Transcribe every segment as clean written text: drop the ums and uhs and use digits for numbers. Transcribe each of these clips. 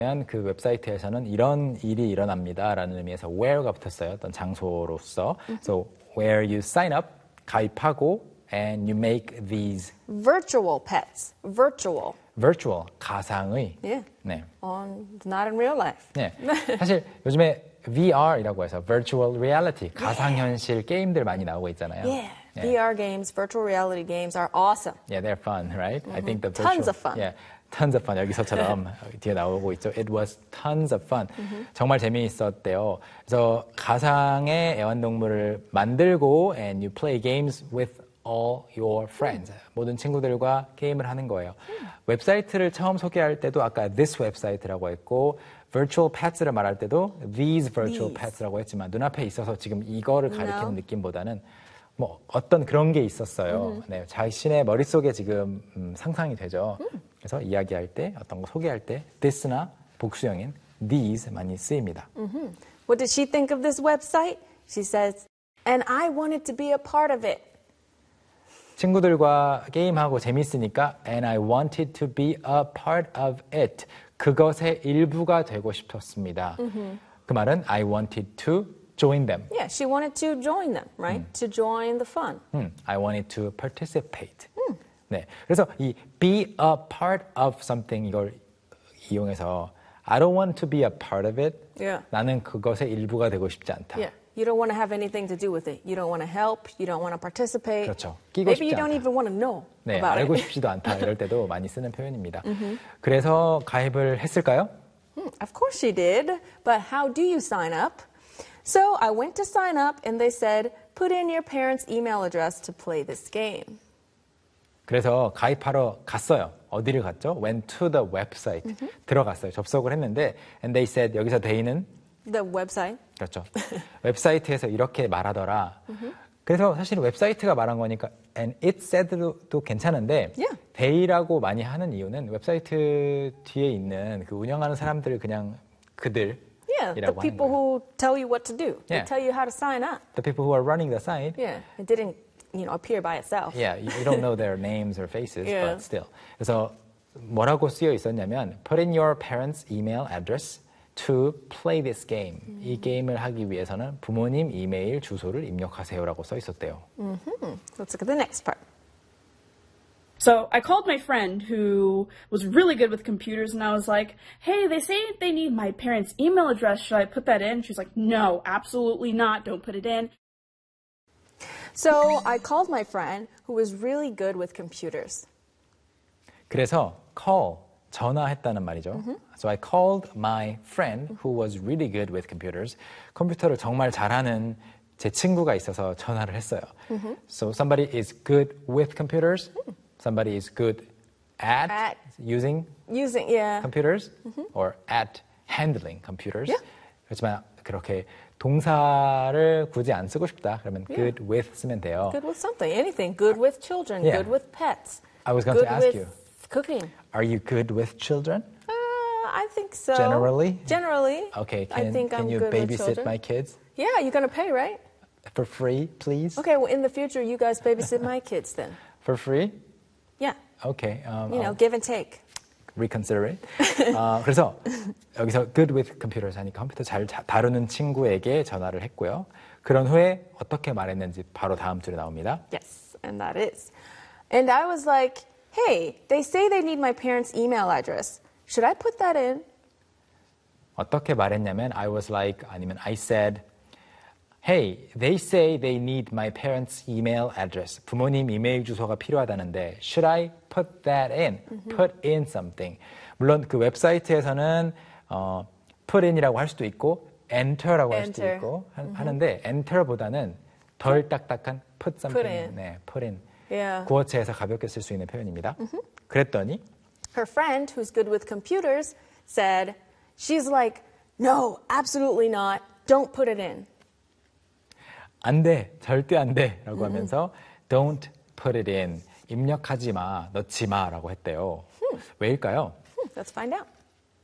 그 웹사이트에서는 이런 일이 일어납니다라는 의미에서 where가 붙었어요. 어떤 장소로서. So where you sign up, 가입하고 and you make these virtual pets. virtual, 가상의. Yeah. 네. Not in real life. 네. 사실 요즘에 VR이라고 해서 virtual reality, 가상현실 게임들 많이 나오고 있잖아요. Yeah. VR games, virtual reality games are awesome. Yeah, they're fun, right? I think the virtual, Tons of fun. Yeah, tons of fun. 여기서처럼 뒤에 나오고 있죠. It was tons of fun. 정말 재미있었대요. 그래서 가상의 애완동물을 만들고 and you play games with all your friends. 모든 친구들과 게임을 하는 거예요. 웹사이트를 처음 소개할 때도 아까 this 웹사이트라고 했고 virtual pets를 말할 때도 these virtual pets라고 했지만 눈앞에 있어서 지금 이거를 가리키는 느낌보다는 뭐 어떤 그런 게 있었어요. 네, 자신의 머릿속에 지금 상상이 되죠. 그래서 이야기할 때 어떤 거 소개할 때 this나 복수형인 these 많이 쓰입니다. What did she think of this website? She says, and I wanted to be a part of it. 친구들과 게임하고 재밌으니까 and I wanted to be a part of it. 그것의 일부가 되고 싶었습니다. 그 말은 I wanted to join them. Yeah, she wanted to join them, right? To join the fun. I wanted to participate. 네, 그래서 이 be a part of something 이걸 이용해서 I don't want to be a part of it. Yeah. 나는 그것의 일부가 되고 싶지 않다. Yeah. You don't want to have anything to do with it. You don't want to help. You don't want to participate. 그렇죠. 끼고 Maybe you 싶지 don't 않다. even want to know 네, about 알고 it. 싶지도 않다. 이럴 때도 많이 쓰는 표현입니다. 그래서 가입을 했을까요? Of course she did. But how do you sign up? So I went to sign up and they said, put in your parents' email address to play this game. 그래서 가입하러 갔어요. 어디를 갔죠? Went to the website. 들어갔어요. 접속을 했는데 and they said 여기서 they는 The website. 그렇죠. 웹사이트에서 이렇게 말하더라. 그래서 사실 웹사이트가 말한 거니까 and it said도 괜찮은데 Yeah. they라고 많이 하는 이유는 웹사이트 뒤에 있는 그 운영하는 사람들을 그냥 그들 Yeah, the people who tell you what to do. They Yeah. tell you how to sign up. The people who are running the site. Yeah, it didn't, appear by itself. Yeah, you don't know their names or faces, Yeah. but still. 그래서 뭐라고 쓰여 있었냐면 put in your parents' email address to play this game. 이 게임을 하기 위해서는 부모님 이메일 주소를 입력하세요라고 써 있었대요. Let's look at the next part. So I called my friend who was really good with computers and I was like, hey, they say they need my parents' email address. Should I put that in? She's like, no, absolutely not. Don't put it in. So I called my friend who was really good with computers. 그래서 call, 전화했다는 말이죠. So I called my friend who was really good with computers. 컴퓨터를 정말 잘하는 제 친구가 있어서 전화를 했어요. So somebody is good with computers. Somebody is good at using yeah. computers or at handling computers. Yeah. 그렇지만 그렇게 동사를 굳이 안 쓰고 싶다. 그러면 good with 쓰면 돼요. Good with something, anything. Good with children, Yeah. good with pets. I was going good to ask with you, cooking. are you good with children? I think so. Generally? Generally. Okay, I think can I'm you good with babysit children. my kids Yeah, you're going to pay, right? for free, please? Okay, well, in the future, you guys babysit my kids then. For free? Yeah. Okay. I'll Give and take. reconsider it. 그래서 여기서 good with computers 하니까 컴퓨터 잘 다루는 친구에게 전화를 했고요. 그런 후에 어떻게 말했는지 바로 다음 줄에 나옵니다. Yes, and that is. And I was like, hey, they say they need my parents' email address. Should I put that in? 어떻게 말했냐면 I was like 아니면 I said Hey, they say they need my parents' email address. 부모님 이메일 주소가 필요하다는데 should I put that in? Put in something. 물론 그 웹사이트에서는 put in이라고 할 수도 있고 enter라고 할 수도 있고 하는데 enter보다는 덜 딱딱한 put something. Put in. 네, put in. Yeah. 구어체에서 가볍게 쓸 수 있는 표현입니다. 그랬더니 Her friend, who's good with computers, said, she's like, no, absolutely not. Don't put it in. 안 돼, 절대 안 돼 라고 하면서 don't put it in, 입력하지 마, 넣지 마라고 했대요. 왜일까요? Let's find out.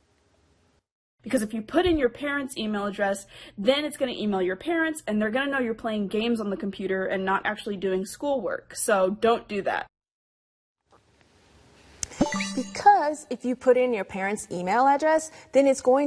Because if you put in your parents' email address, then it's going to email your parents and they're going to know you're playing games on the computer and not actually doing schoolwork. So don't do that. Because if you put in your parents' email address, then it's going